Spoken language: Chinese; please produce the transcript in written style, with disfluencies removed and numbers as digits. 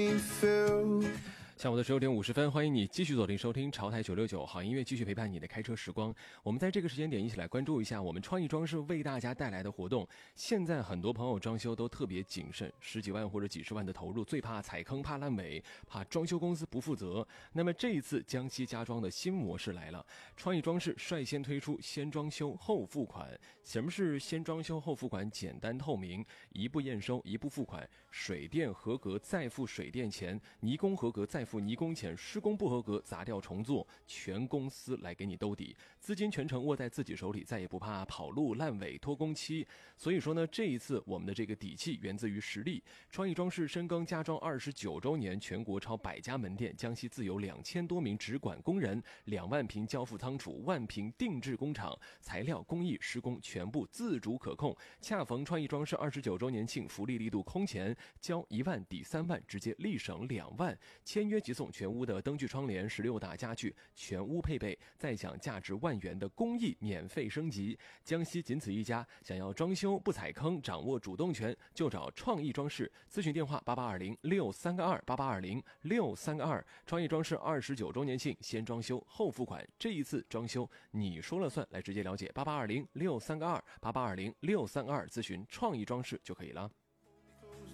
下午的16:50，欢迎你继续锁定收听潮台969好音乐，继续陪伴你的开车时光。我们在这个时间点一起来关注一下我们创意装饰为大家带来的活动。现在很多朋友装修都特别谨慎，10几万或者几十万的投入，最怕踩坑，怕烂尾，怕装修公司不负责。那么这一次江西家装的新模式来了，创意装饰率先推出先装修后付款。什么是先装修后付款？简单透明，一步验收，一步付款，水电合格再付水电钱，泥工合格再付泥工钱，施工不合格砸掉重做，全公司来给你兜底，资金全程握在自己手里，再也不怕跑路烂尾拖工期。所以说呢，这一次我们的这个底气源自于实力。创意装饰深耕家装29周年，全国超100家门店，江西自有2000多名直管工人，2万平交付仓储，万平定制工厂，材料工艺施工全部自主可控。恰逢创意装饰29周年庆，福利力度空前，交1万抵3万，直接立省2万，签约即送全屋的灯具窗帘16大家具，全屋配备，再享价值万元的工艺免费升级。江西仅此一家，想要装修不踩坑，掌握主动权，就找创意装饰。咨询电话8820632288206322。创意装饰29周年庆，先装修后付款，这一次装修你说了算。来直接了解8820632288206322，咨询创意装饰就可以了。